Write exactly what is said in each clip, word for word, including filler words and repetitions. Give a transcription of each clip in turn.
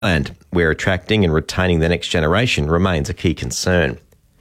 and where attracting and retaining the next generation remains a key concern.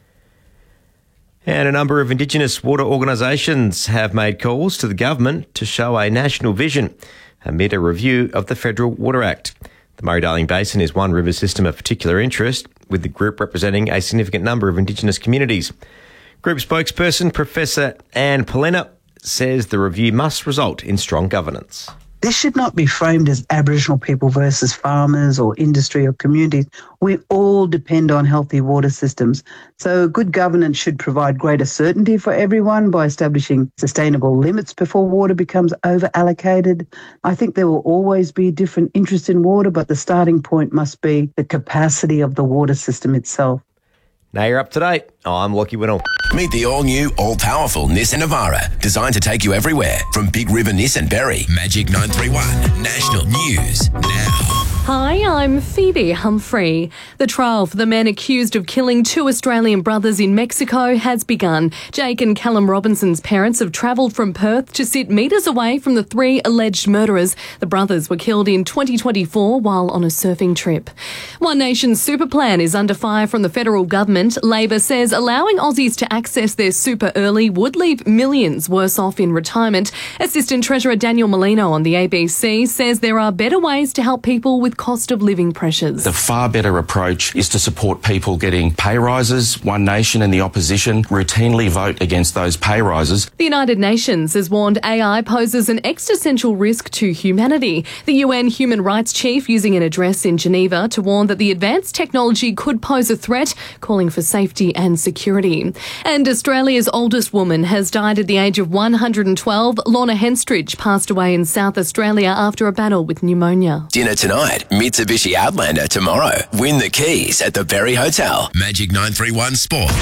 And a number of Indigenous water organisations have made calls to the government to show a national vision amid a review of the Federal Water Act. The Murray-Darling Basin is one river system of particular interest, with the group representing a significant number of Indigenous communities. Group spokesperson Professor Anne Polena says the review must result in strong governance. This should not be framed as Aboriginal people versus farmers or industry or communities. We all depend on healthy water systems. So good governance should provide greater certainty for everyone by establishing sustainable limits before water becomes over-allocated. I think there will always be different interests in water, but the starting point must be the capacity of the water system itself. Now you're up to date. I'm Lockie Whittle. Meet the all-new, all-powerful Nissan Navara, designed to take you everywhere. From Big River Nissan Berry, Magic nine three one, National News Now. Hi, I'm Phoebe Humphrey. The trial for the men accused of killing two Australian brothers in Mexico has begun. Jake and Callum Robinson's parents have travelled from Perth to sit metres away from the three alleged murderers. The brothers were killed in twenty twenty-four while on a surfing trip. One Nation's super plan is under fire from the federal government. Labor says allowing Aussies to access their super early would leave millions worse off in retirement. Assistant Treasurer Daniel Molino on the A B C says there are better ways to help people with cost of living pressures. The far better approach is to support people getting pay rises. One Nation and the opposition routinely vote against those pay rises. The United Nations has warned A I poses an existential risk to humanity. The U N Human Rights Chief using an address in Geneva to warn that the advanced technology could pose a threat, calling for safety and security. And Australia's oldest woman has died at the age of one hundred twelve. Lorna Henstridge passed away in South Australia after a battle with pneumonia. Dinner tonight, Mitsubishi Outlander tomorrow. Win the keys at the Berry Hotel. Magic nine three one Sport.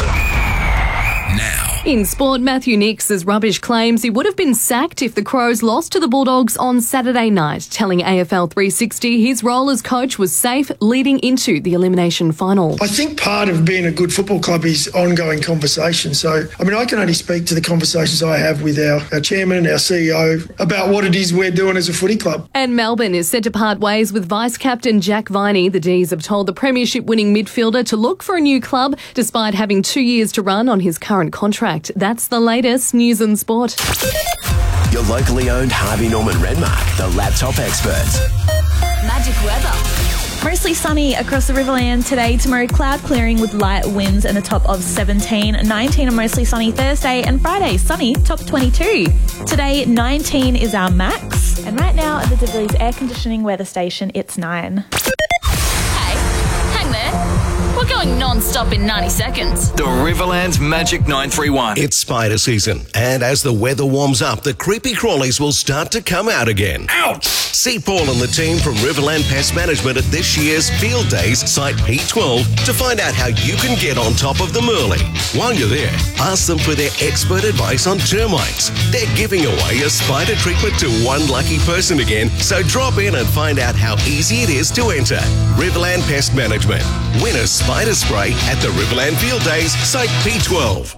Now. In sport, Matthew Nix's rubbish claims he would have been sacked if the Crows lost to the Bulldogs on Saturday night, telling A F L three sixty his role as coach was safe leading into the elimination final. I think part of being a good football club is ongoing conversation. So, I mean, I can only speak to the conversations I have with our, our chairman, our C E O, about what it is we're doing as a footy club. And Melbourne is set to part ways with vice-captain Jack Viney. The D's have told the premiership-winning midfielder to look for a new club, despite having two years to run on his current contract. That's the latest news and sport. Your locally owned Harvey Norman Renmark, the laptop experts. Magic weather. Mostly sunny across the Riverland today. Tomorrow, cloud clearing with light winds and a top of seventeen. nineteen, a mostly sunny Thursday. And Friday, sunny, top twenty-two. Today, nineteen is our max. And right now at the Deville's air conditioning weather station, it's nine. Hey, hang there. We're going non-stop in ninety seconds. The Riverland's Magic nine three one. It's spider season, and as the weather warms up, the creepy crawlies will start to come out again. Ouch! See Paul and the team from Riverland Pest Management at this year's Field Days, Site P twelve, to find out how you can get on top of them early. While you're there, ask them for their expert advice on termites. They're giving away a spider treatment to one lucky person again, so drop in and find out how easy it is to enter. Riverland Pest Management. Win a spider spray at the Riverland Field Days, Site P twelve.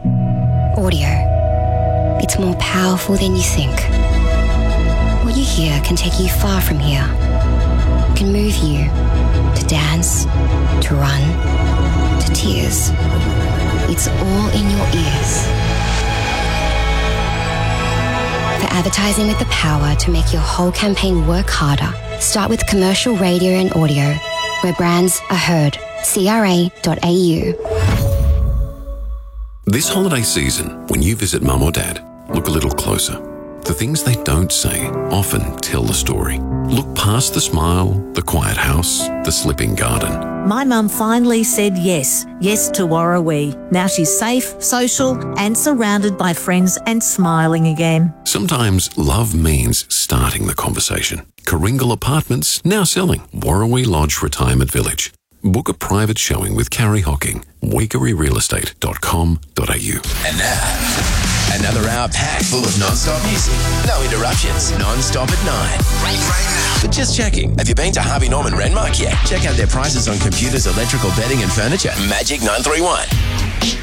Audio. It's more powerful than you think. What you hear can take you far from here. It can move you to dance, to run, to tears. It's all in your ears. For advertising with the power to make your whole campaign work harder, start with commercial radio and audio, where brands are heard. C R A dot A U. This holiday season, when you visit Mum or Dad, look a little closer. The things they don't say often tell the story. Look past the smile, the quiet house, the slipping garden. My mum finally said yes, yes to Warrawee. Now she's safe, social and surrounded by friends and smiling again. Sometimes love means starting the conversation. Karingal Apartments now selling Warrawee Lodge Retirement Village. Book a private showing with Carrie Hocking, weekery real estate dot com dot a u. And now, another hour packed full of non-stop music. No interruptions, non-stop at nine. Right, right now. But just checking, have you been to Harvey Norman Renmark yet? Check out their prices on computers, electrical, bedding and furniture. Magic nine three one.